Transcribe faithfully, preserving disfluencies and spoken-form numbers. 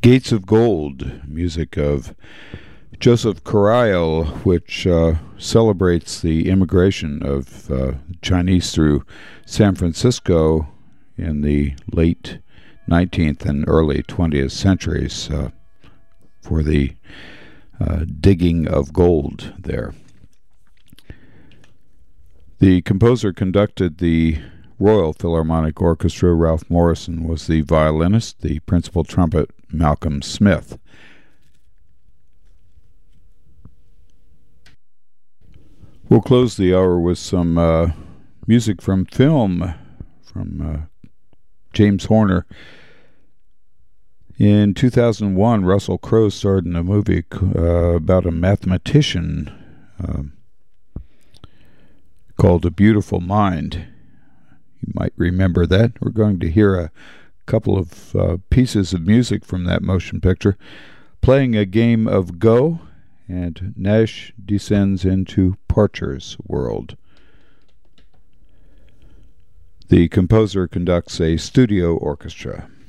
Gates of Gold, music of Joseph Correal, which uh, celebrates the immigration of uh, Chinese through San Francisco in the late nineteenth and early twentieth centuries uh, for the uh, digging of gold there. The composer conducted the Royal Philharmonic Orchestra. Ralph Morrison was the violinist, the principal trumpet, Malcolm Smith. We'll close the hour with some uh, music from film from uh, James Horner. In two thousand one, Russell Crowe starred in a movie uh, about a mathematician uh, called A Beautiful Mind. You might remember that. We're going to hear a couple of uh, pieces of music from that motion picture. Playing a game of Go, and Nash descends into Parcher's world. The composer conducts a studio orchestra.